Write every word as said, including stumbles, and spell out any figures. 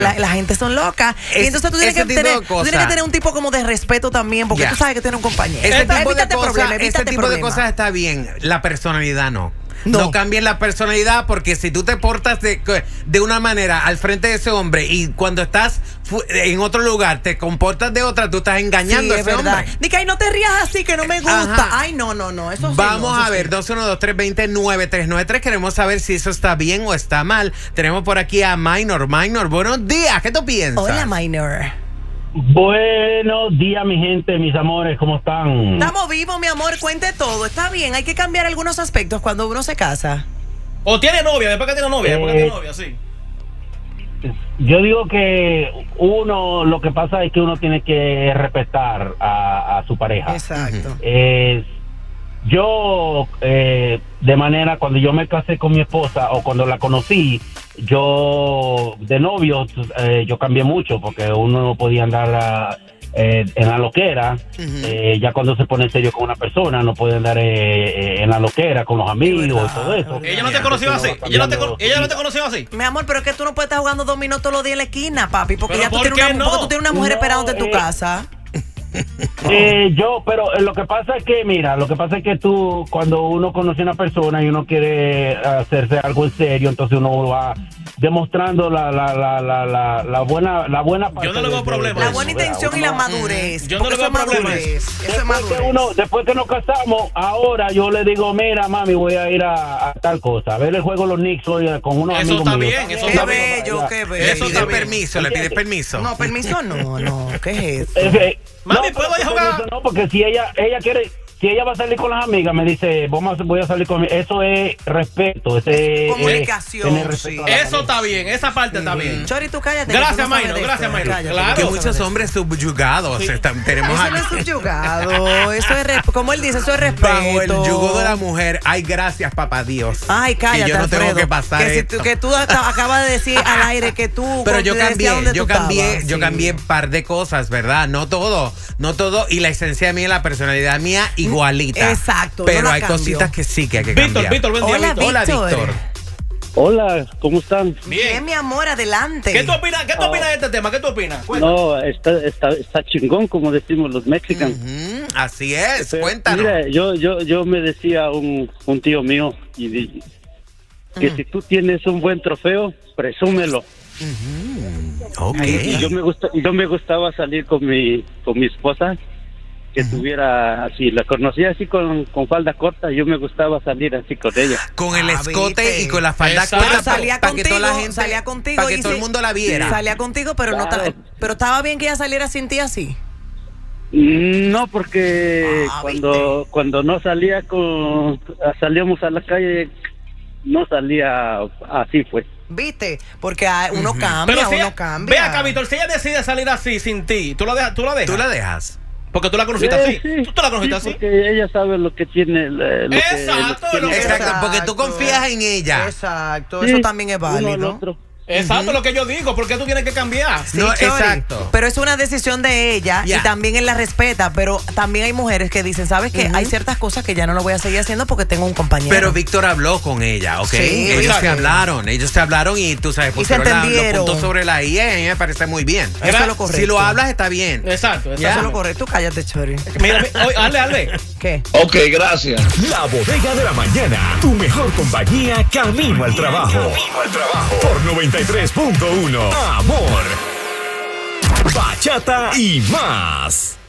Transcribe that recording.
La, la gente son locas. Es, y entonces tú tienes, que tener, tú tienes que tener un tipo como de respeto también, porque yeah. tú sabes que tiene un compañero. Ese tipo, de, cosa, problema, ese tipo de cosas está bien. La personalidad no. No, no cambien la personalidad, porque si tú te portas de, de una manera al frente de ese hombre y cuando estás en otro lugar te comportas de otra, tú estás engañando sí, a ese hombre. Dice, ay, no te rías así, que no me gusta. Ajá. Ay, no, no, no. Eso sí, Vamos no, eso a ver, sí. dos uno dos, tres dos cero, nueve tres nueve tres. Queremos saber si eso está bien o está mal. Tenemos por aquí a Minor. Minor, buenos días. ¿Qué tú piensas? Hola, Minor. Buenos días, mi gente, mis amores, ¿cómo están? Estamos vivos, mi amor, cuente todo. Está bien, hay que cambiar algunos aspectos cuando uno se casa. O tiene novia, después que tiene novia, después que tiene novia, sí. Yo digo que uno, lo que pasa es que uno tiene que respetar a, a su pareja. Exacto. Eh, yo, eh, de manera, cuando yo me casé con mi esposa o cuando la conocí, yo de novio, eh, yo cambié mucho porque uno no podía andar a, eh, en la loquera. Uh-huh. eh, ya cuando se pone en serio con una persona, no puede andar eh, en la loquera con los amigos y todo eso. Ella no te conoció así. Ella no te, ella no te conoció así. Mi amor, pero es que tú no puedes estar jugando dominó todos los días en la esquina, papi, porque ya tú tienes una, no? porque tú tienes una mujer no, esperándote en tu eh, casa. Eh, yo, pero eh, lo que pasa es que, mira, lo que pasa es que tú, cuando uno conoce a una persona y uno quiere hacerse algo en serio, entonces uno va demostrando la la la la la, la buena la buena parte. Yo no le veo problema. La buena intención y la madurez. Yo no le veo problema. Eso es madurez. Que uno, después que nos casamos, ahora yo le digo, mira, mami, voy a ir a, a tal cosa, a ver el juego de los Knicks hoy con unos eso amigos está míos. Bien, eso qué está bello, bien. qué bello. Eso está permiso, le pides permiso. No, permiso no, no, ¿qué es eso? Eh, Mami, no, ¿puedo ir a jugar? No, porque si ella ella quiere, si ella va a salir con las amigas, me dice, vamos a, voy a salir con... Eso es respeto, ese comunicación. Es, sí. Eso está bien, esa parte sí. está bien. Chori, tú cállate. Gracias, Mayro, gracias, Mayro. Claro. Que muchos hombres subyugados sí. están, tenemos eso no es subyugado, eso es, resp- como él dice, eso es respeto. Bajo el yugo de la mujer, ay, gracias, papá Dios. Ay, cállate, y yo no Alfredo, tengo que pasar que, si tú, que tú acabas de decir al aire que tú... Pero yo cambié, yo cambié, estabas, yo sí. cambié un par de cosas, ¿verdad? No todo, no todo, y la esencia mía, la personalidad mía, igualita. Exacto. Pero no hay cambio. cositas que sí que hay que Víctor, cambiar. Víctor, buen día, Hola, Víctor. Hola, Víctor. Hola, ¿cómo están? Bien. Bien, mi amor, adelante. ¿Qué tú opinas, qué tú opinas de este tema? ¿Qué tú opinas? No, está, está, está chingón, como decimos los mexicanos. Uh-huh, así es, Pero, cuéntanos. Mira, yo, yo, yo me decía un, un tío mío y di, que uh-huh. si tú tienes un buen trofeo, presúmelo. Uh-huh. Okay. Y yo me gusta, yo me gustaba salir con mi, con mi esposa, que uh-huh. tuviera así, la conocía así con, con falda corta, yo me gustaba salir así con ella. Con el ah, escote ¿viste? y con la falda Exacto. corta salía para contigo, que toda la gente, salía contigo para que y todo se, el mundo la viera. Salía contigo, pero claro. no pero estaba bien que ella saliera sin ti así. No, porque ah, cuando ¿viste? cuando no salía con salíamos a la calle, no salía así, pues. ¿Viste? Porque uno uh-huh. cambia, pero si uno ella, cambia. Ve acá, Víctor, si ella decide salir así sin ti, ¿tú la dejas? ¿Tú la dejas? ¿Tú la dejas? Porque tú la conociste eh, así. Sí, ¿Tú te la conociste sí, así? porque ella sabe lo que tiene. Lo exacto, que, lo lo que que exacto, exacto, porque tú confías en ella. Exacto, sí, eso también es válido. Uno al otro. Exacto, uh-huh. lo que yo digo, ¿por qué tú tienes que cambiar? Sí, no, Chori, exacto. Pero es una decisión de ella yeah. y también él la respeta, pero también hay mujeres que dicen, ¿sabes qué? Uh-huh. Hay ciertas cosas que ya no lo voy a seguir haciendo porque tengo un compañero. Pero Víctor habló con ella, ¿ok? Sí, ellos exacto. se hablaron, ellos se hablaron y tú sabes, pusieron la, los puntos sobre la I, y a mí me parece muy bien. Eso es lo correcto. Si lo hablas, está bien. Exacto, exacto. Eso es lo correcto. Tú cállate, Chori. Mira, oye, hazle, hazle. ¿Qué? Ok, gracias. La Bodega de la Mañana, tu mejor compañía camino al trabajo. Camino al trabajo. Por noventa y tres punto uno. Amor, bachata y más.